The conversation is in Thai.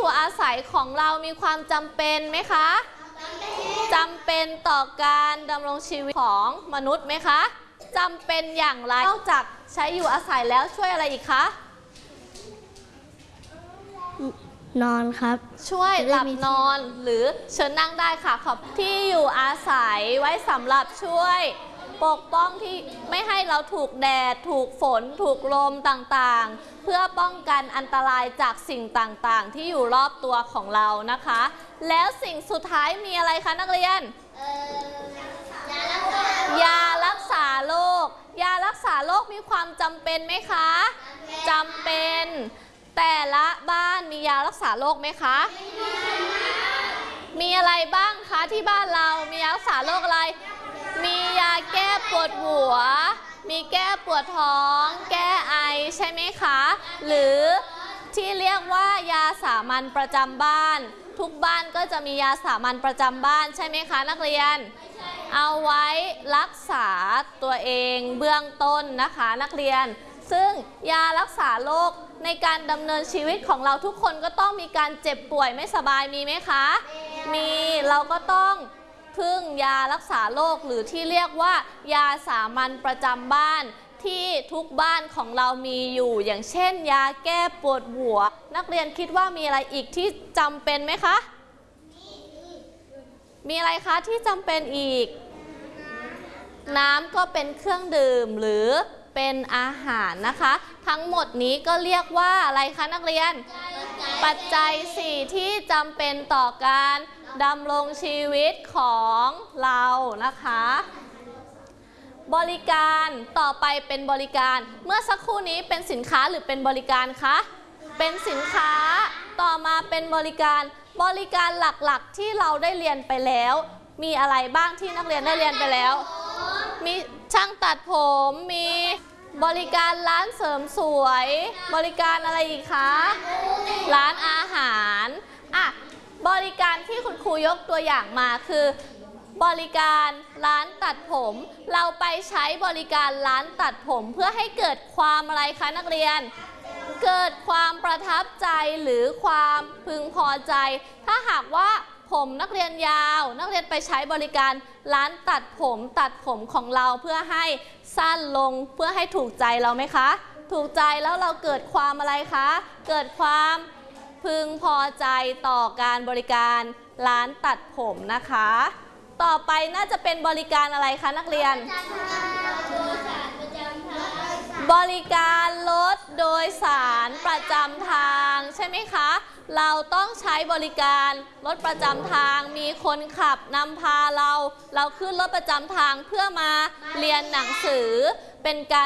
อาศัยของเรามีความจำเป็นไหมคะจำเป็นต่อการดำรงชีวิตของมนุษย์ไหมคะจำเป็นอย่างไรนอกจากใช้อยู่อาศัยแล้วช่วยอะไรอีกคะนอนครับช่วยหลับนอนหรือเชิญนั่งได้ค่ะขอบที่อยู่อาศัยไว้สำหรับช่วยปกป้องที่ไม่ให้เราถูกแดดถูกฝนถูกลมต่างๆเพื่อป้องกันอันตรายจากสิ่งต่างๆที่อยู่รอบตัวของเรานะคะแล้วสิ่งสุดท้ายมีอะไรคะนักเรียนยารักษาโรคยารักษาโรคมีความจำเป็นไหมคะจำเป็นแต่ละบ้านมียารักษาโรคไหมคะมีอะไรบ้างคะที่บ้านเรามียารักษาโรคอะไรมียาแก้ปวดหัวมีแก้ปวดท้องแก้ไอใช่ไหมคะหรือที่เรียกว่ายาสามัญประจำบ้านทุกบ้านก็จะมียาสามัญประจำบ้านใช่ไหมคะนักเรียนเอาไว้รักษาตัวเองเบื้องต้นนะคะนักเรียนซึ่งยารักษาโรคในการดำเนินชีวิตของเราทุกคนก็ต้องมีการเจ็บป่วยไม่สบายมีไหมคะมีเราก็ต้องพึ่งยารักษาโรคหรือที่เรียกว่ายาสามัญประจำบ้านที่ทุกบ้านของเรามีอยู่อย่างเช่นยาแก้ปวดหัวนักเรียนคิดว่ามีอะไรอีกที่จำเป็นไหมคะมีอะไรคะที่จำเป็นอีกน้ำก็เป็นเครื่องดื่มหรือเป็นอาหารนะคะทั้งหมดนี้ก็เรียกว่าอะไรคะนักเรียนปัจจัย4ที่จำเป็นต่อการดำรงชีวิตของเรานะคะบริการต่อไปเป็นบริการเมื่อสักครู่นี้เป็นสินค้าหรือเป็นบริการคะเป็นสินค้าต่อมาเป็นบริการหลักๆที่เราได้เรียนไปแล้วมีอะไรบ้างที่นักเรียนได้เรียนไปแล้วมีช่างตัดผมมีบริการร้านเสริมสวยบริการอะไรอีกคะร้านอาหารบริการที่คุณครูยกตัวอย่างมาคือบริการร้านตัดผมเราไปใช้บริการร้านตัดผมเพื่อให้เกิดความอะไรคะนักเรียนเกิดความประทับใจหรือความพึงพอใจถ้าหากว่าผมนักเรียนยาวนักเรียนไปใช้บริการร้านตัดผมของเราเพื่อให้สั้นลงเพื่อให้ถูกใจเราไหมคะถูกใจแล้วเราเกิดความอะไรคะเกิดความพึงพอใจต่อการบริการร้านตัดผมนะคะต่อไปน่าจะเป็นบริการอะไรคะนักเรียนบริการรถโดยสารประจำทางใช่ไหมคะเราต้องใช้บริการรถประจำทางมีคนขับนำพาเราขึ้นรถประจำทางเพื่อมาเรียนหนังสือเป็นการ